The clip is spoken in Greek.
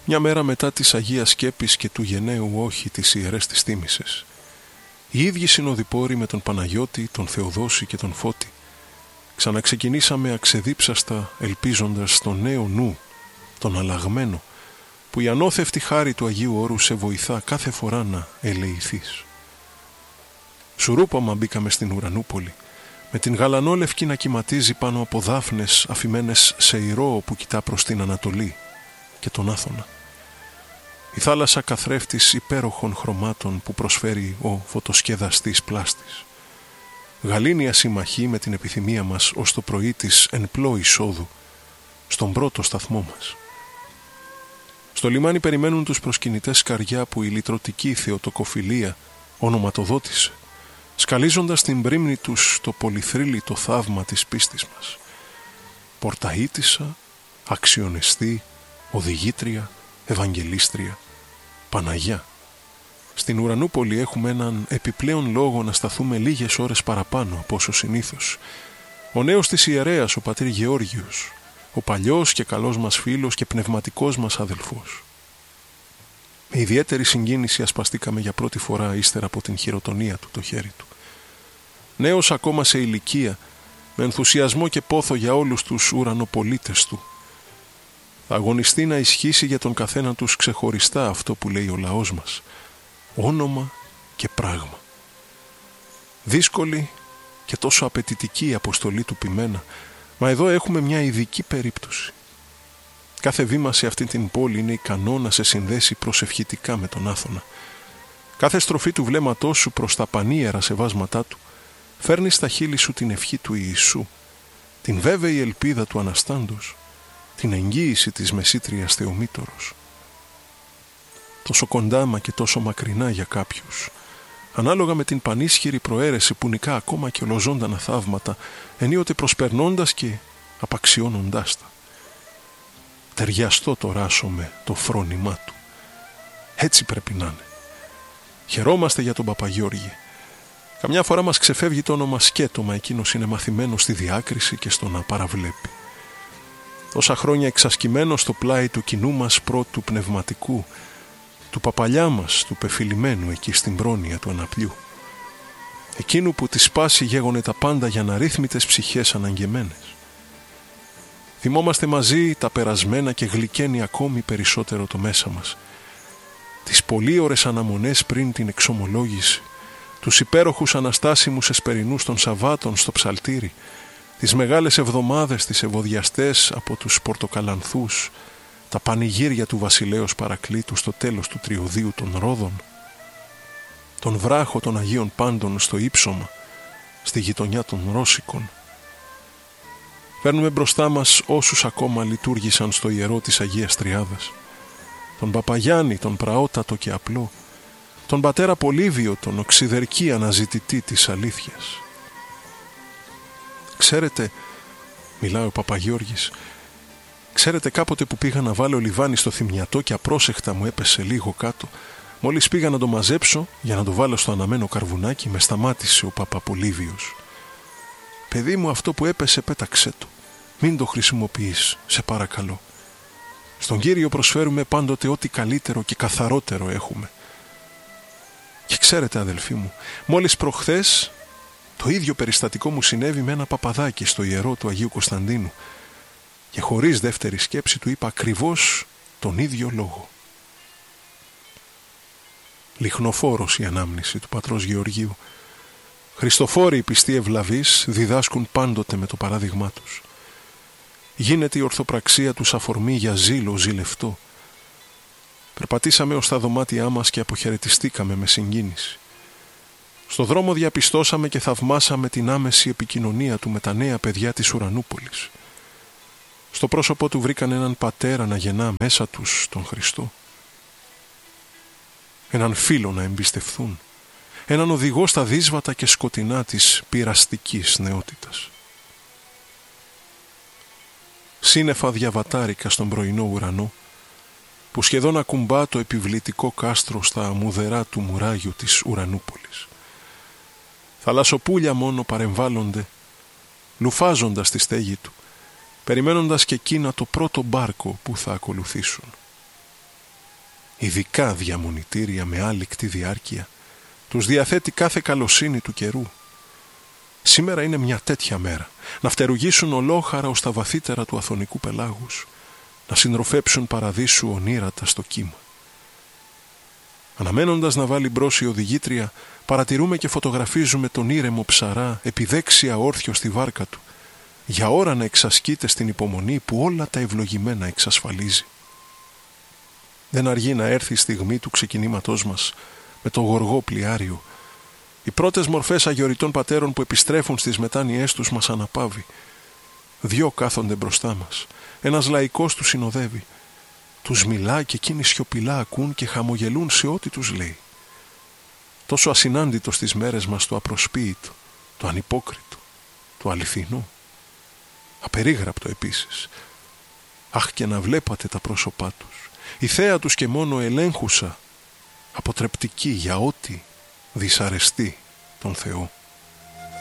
μια μέρα μετά της Αγίας Σκέπης και του γενναίου όχι τις ιερές της τίμησες. Οι ίδιοι συνοδοιπόροι με τον Παναγιώτη, τον Θεοδόση και τον Φώτη ξαναξεκινήσαμε αξεδίψαστα ελπίζοντας στον νέο νου, τον αλλαγμένο, που η ανώθευτη χάρη του Αγίου Όρου σε βοηθά κάθε φορά να ελεηθείς. Σουρούπαμα μπήκαμε στην Ουρανούπολη, με την γαλανόλευκη να κυματίζει πάνω από δάφνες αφημένες σε ηρώ που κοιτά προς την Ανατολή και τον Άθωνα. Η θάλασσα καθρέφτης υπέροχων χρωμάτων που προσφέρει ο φωτοσκεδαστής πλάστης. Γαλήνια συμμαχή με την επιθυμία μας ως το πρωί της εν πλώ εισόδου στον πρώτο σταθμό μας. Στο λιμάνι περιμένουν τους προσκυνητές σκαριά που η λυτρωτική θεοτοκοφιλία ονοματοδότησε, σκαλίζοντας την πρίμνη τους το πολυθρύλιτο θαύμα της πίστης μας. Πορταΐτισσα, αξιονεστή, οδηγήτρια, ευαγγελίστρια, Παναγιά. Στην Ουρανούπολη έχουμε έναν επιπλέον λόγο να σταθούμε λίγες ώρες παραπάνω από όσο συνήθως. Ο νέος της ιερέας, ο πατήρ Γεώργιος, ο παλιός και καλός μας φίλος και πνευματικός μας αδελφός. Με ιδιαίτερη συγκίνηση ασπαστήκαμε για πρώτη φορά ύστερα από την χειροτονία του το χέρι του. Νέος ακόμα σε ηλικία, με ενθουσιασμό και πόθο για όλους τους ουρανοπολίτες του. Θα αγωνιστεί να ισχύσει για τον καθένα τους ξεχωριστά αυτό που λέει ο λαός μας. Όνομα και πράγμα. Δύσκολη και τόσο απαιτητική η αποστολή του ποιμένα, μα εδώ έχουμε μια ειδική περίπτωση. Κάθε βήμα σε αυτή την πόλη είναι ικανό να σε συνδέσει προσευχητικά με τον Άθωνα. Κάθε στροφή του βλέμματός σου προς τα πανίερα σεβάσματά του φέρνει στα χείλη σου την ευχή του Ιησού, την βέβαιη ελπίδα του Αναστάντος, την εγγύηση της Μεσήτριας Θεομήτωρος. Τόσο κοντά μα και τόσο μακρινά για κάποιους, ανάλογα με την πανίσχυρη προαίρεση που νικά ακόμα και ολοζώντανα θαύματα, ενίοτε προσπερνώντας και απαξιώνοντάς τα. Ταιριαστό το ράσομαι το φρόνημά του. Έτσι πρέπει να είναι. Χαιρόμαστε για τον Παπαγιώργη. Καμιά φορά μας ξεφεύγει το όνομα σκέτο, μα εκείνος είναι μαθημένος στη διάκριση και στο να παραβλέπει. Τόσα χρόνια εξασκημένος στο πλάι του κοινού μας πρώτου πνευματικού, του παπαλιά μας, του πεφυλημένου εκεί στην πρόνοια του αναπλιού. Εκείνου που τη σπάση γέγονε τα πάντα για αναρρύθμιτες ψυχές αναγκεμένες. Θυμόμαστε μαζί τα περασμένα και γλυκαίνει ακόμη περισσότερο το μέσα μας. Τις πολύ ώρες αναμονές πριν την εξομολόγηση, τους υπέροχους αναστάσιμους εσπερινούς των Σαββάτων στο ψαλτήρι, τις μεγάλες εβδομάδες τις ευωδιαστές από τους Πορτοκαλανθούς, τα πανηγύρια του βασιλέως Παρακλήτου στο τέλος του τριωδίου των Ρόδων, τον βράχο των Αγίων Πάντων στο Ύψωμα, στη γειτονιά των Ρώσικων. Παίρνουμε μπροστά μας όσους ακόμα λειτουργήσαν στο ιερό της Αγίας Τριάδας. Τον Παπαγιάννη, τον πραότατο και απλό, τον πατέρα Πολύβιο, τον οξυδερκή αναζητητή της αλήθειας. Ξέρετε, μιλάει ο Παπαγιώργης, ξέρετε κάποτε που πήγα να βάλω λιβάνι στο θυμιατό και απρόσεχτα μου έπεσε λίγο κάτω. Μόλις πήγα να το μαζέψω για να το βάλω στο αναμένο καρβουνάκι, με σταμάτησε ο Παπαπολύβιος. «Παιδί μου, αυτό που έπεσε πέταξέ το. Μην το χρησιμοποιείς, σε παρακαλώ. Στον Κύριο προσφέρουμε πάντοτε ό,τι καλύτερο και καθαρότερο έχουμε». Και ξέρετε, αδελφοί μου, μόλις προχθές το ίδιο περιστατικό μου συνέβη με ένα παπαδάκι στο ιερό του Αγίου Κωνσταντίνου και χωρίς δεύτερη σκέψη του είπα ακριβώς τον ίδιο λόγο. Λιχνοφόρος η ανάμνηση του πατρός Γεωργίου. Χριστοφόροι οι πιστοί ευλαβείς διδάσκουν πάντοτε με το παράδειγμά τους. Γίνεται η ορθοπραξία τους αφορμή για ζήλο ζηλευτό. Περπατήσαμε ως τα δωμάτια μας και αποχαιρετιστήκαμε με συγκίνηση. Στο δρόμο διαπιστώσαμε και θαυμάσαμε την άμεση επικοινωνία του με τα νέα παιδιά της Ουρανούπολης. Στο πρόσωπό του βρήκαν έναν πατέρα να γεννά μέσα τους τον Χριστό. Έναν φίλο να εμπιστευθούν. Έναν οδηγό στα δύσβατα και σκοτεινά της πειραστικής νεότητας. Σύννεφα διαβατάρικα στον πρωινό ουρανό, που σχεδόν ακουμπά το επιβλητικό κάστρο στα αμμουδερά του μουράγιου της Ουρανούπολης. Θαλασσοπούλια μόνο παρεμβάλλονται, λουφάζοντας τη στέγη του, περιμένοντας και εκείνα το πρώτο μπάρκο που θα ακολουθήσουν. ειδικά διαμονητήρια με άλικτη διάρκεια, τους διαθέτει κάθε καλοσύνη του καιρού. Σήμερα είναι μια τέτοια μέρα, να φτερουγήσουν ολόχαρα ως τα βαθύτερα του αθωνικού πελάγους, να συντροφέψουν παραδείσου ονείρατα στο κύμα. Αναμένοντας να βάλει μπρος η οδηγήτρια, παρατηρούμε και φωτογραφίζουμε τον ήρεμο ψαρά επιδέξια όρθιο στη βάρκα του, για ώρα να εξασκείται στην υπομονή που όλα τα ευλογημένα εξασφαλίζει. Δεν αργεί να έρθει η στιγμή του ξεκινήματός μας με το γοργό πλοιάριο. Οι πρώτες μορφές αγιοριτών πατέρων που επιστρέφουν στις μετάνοιές τους μας αναπαύει. 2 κάθονται μπροστά μας. Ένας λαϊκός τους συνοδεύει. Τους μιλά και εκείνοι σιωπηλά ακούν και χαμογελούν σε ό,τι τους λέει. Τόσο ασυνάντητο στις μέρες μας το απροσποίητο, το ανυπόκριτο, το αληθινό. Απερίγραπτο επίσης. Αχ, και να βλέπατε τα πρόσωπά τους. Η θέα τους και μόνο ελέγχουσα, αποτρεπτική για ό,τι δυσαρεστεί τον Θεό.